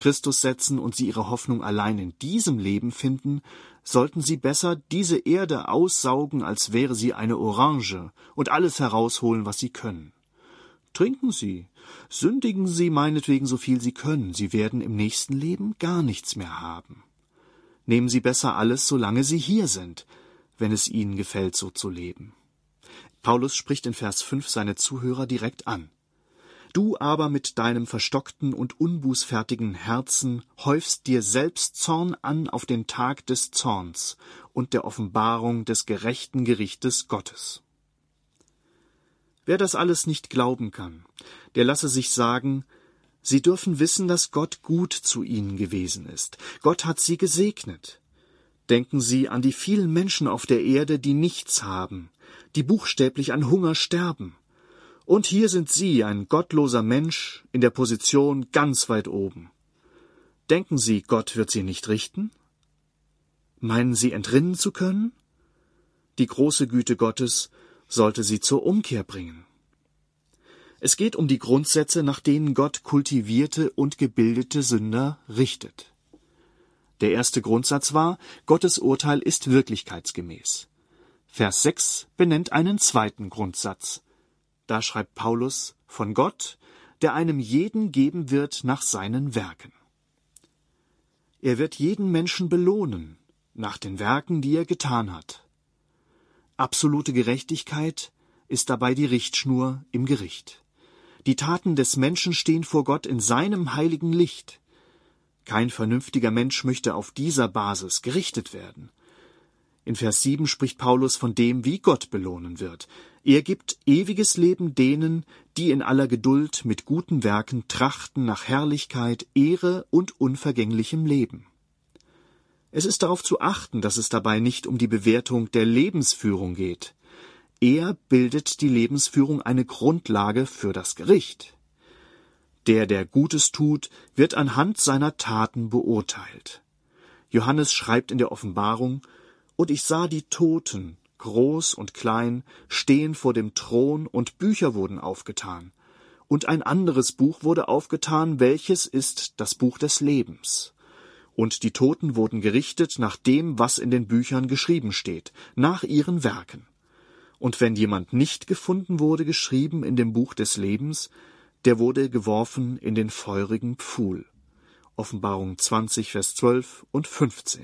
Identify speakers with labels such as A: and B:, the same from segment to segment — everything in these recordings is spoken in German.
A: Christus setzen und sie ihre Hoffnung allein in diesem Leben finden, sollten sie besser diese Erde aussaugen, als wäre sie eine Orange, und alles herausholen, was sie können. Trinken Sie, sündigen Sie meinetwegen so viel Sie können, Sie werden im nächsten Leben gar nichts mehr haben. Nehmen Sie besser alles, solange Sie hier sind, wenn es Ihnen gefällt, so zu leben. Paulus spricht in Vers 5 seine Zuhörer direkt an. Du aber mit deinem verstockten und unbußfertigen Herzen häufst dir selbst Zorn an auf den Tag des Zorns und der Offenbarung des gerechten Gerichtes Gottes. Wer das alles nicht glauben kann, der lasse sich sagen, sie dürfen wissen, dass Gott gut zu ihnen gewesen ist. Gott hat sie gesegnet. Denken Sie an die vielen Menschen auf der Erde, die nichts haben, die buchstäblich an Hunger sterben. Und hier sind Sie, ein gottloser Mensch, in der Position ganz weit oben. Denken Sie, Gott wird Sie nicht richten? Meinen Sie, entrinnen zu können? Die große Güte Gottes sollte Sie zur Umkehr bringen. Es geht um die Grundsätze, nach denen Gott kultivierte und gebildete Sünder richtet. Der erste Grundsatz war, Gottes Urteil ist wirklichkeitsgemäß. Vers 6 benennt einen zweiten Grundsatz. Da schreibt Paulus von Gott, der einem jeden geben wird nach seinen Werken. Er wird jeden Menschen belohnen, nach den Werken, die er getan hat. Absolute Gerechtigkeit ist dabei die Richtschnur im Gericht. Die Taten des Menschen stehen vor Gott in seinem heiligen Licht. Kein vernünftiger Mensch möchte auf dieser Basis gerichtet werden. In Vers 7 spricht Paulus von dem, wie Gott belohnen wird. Er gibt ewiges Leben denen, die in aller Geduld mit guten Werken trachten nach Herrlichkeit, Ehre und unvergänglichem Leben. Es ist darauf zu achten, dass es dabei nicht um die Bewertung der Lebensführung geht. Er bildet die Lebensführung eine Grundlage für das Gericht. Der Gutes tut, wird anhand seiner Taten beurteilt. Johannes schreibt in der Offenbarung, und ich sah die Toten, groß und klein, stehen vor dem Thron, und Bücher wurden aufgetan. Und ein anderes Buch wurde aufgetan, welches ist das Buch des Lebens. Und die Toten wurden gerichtet nach dem, was in den Büchern geschrieben steht, nach ihren Werken. Und wenn jemand nicht gefunden wurde, geschrieben in dem Buch des Lebens, der wurde geworfen in den feurigen Pfuhl. Offenbarung 20, Vers 12 und 15.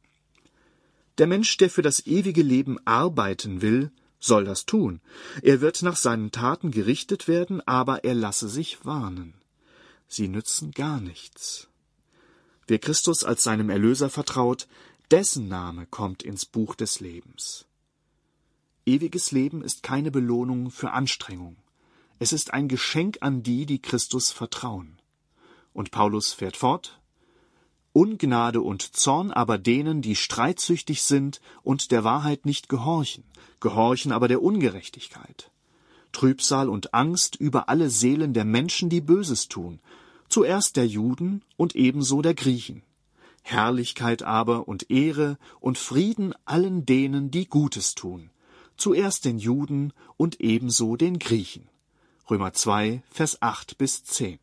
A: Der Mensch, der für das ewige Leben arbeiten will, soll das tun. Er wird nach seinen Taten gerichtet werden, aber er lasse sich warnen. Sie nützen gar nichts. Wer Christus als seinem Erlöser vertraut, dessen Name kommt ins Buch des Lebens. Ewiges Leben ist keine Belohnung für Anstrengung. Es ist ein Geschenk an die, die Christus vertrauen. Und Paulus fährt fort: Ungnade und Zorn aber denen, die streitsüchtig sind und der Wahrheit nicht gehorchen, gehorchen aber der Ungerechtigkeit. Trübsal und Angst über alle Seelen der Menschen, die Böses tun, zuerst der Juden und ebenso der Griechen. Herrlichkeit aber und Ehre und Frieden allen denen, die Gutes tun, zuerst den Juden und ebenso den Griechen. Römer 2, Vers 8 bis 10.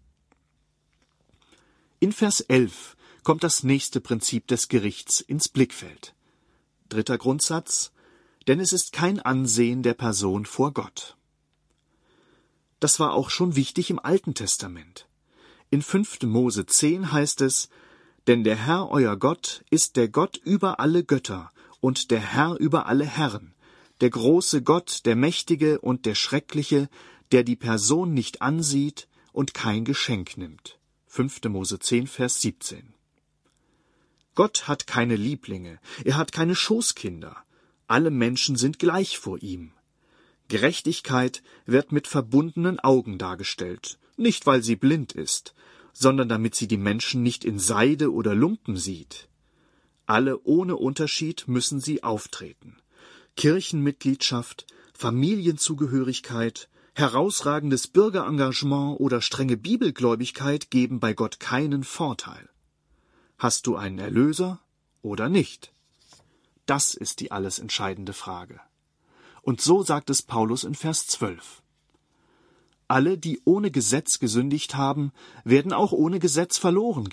A: In Vers 11 kommt das nächste Prinzip des Gerichts ins Blickfeld. Dritter Grundsatz: Denn es ist kein Ansehen der Person vor Gott. Das war auch schon wichtig im Alten Testament. In 5. Mose 10 heißt es: Denn der Herr, euer Gott, ist der Gott über alle Götter und der Herr über alle Herren, der große Gott, der Mächtige und der Schreckliche, der die Person nicht ansieht und kein Geschenk nimmt. 5. Mose 10, Vers 17. Gott hat keine Lieblinge, er hat keine Schoßkinder. Alle Menschen sind gleich vor ihm. Gerechtigkeit wird mit verbundenen Augen dargestellt, nicht weil sie blind ist, sondern damit sie die Menschen nicht in Seide oder Lumpen sieht. Alle ohne Unterschied müssen sie auftreten. Kirchenmitgliedschaft, Familienzugehörigkeit, herausragendes Bürgerengagement oder strenge Bibelgläubigkeit geben bei Gott keinen Vorteil. Hast du einen Erlöser oder nicht? Das ist die alles entscheidende Frage. Und so sagt es Paulus in Vers 12. Alle, die ohne Gesetz gesündigt haben, werden auch ohne Gesetz verloren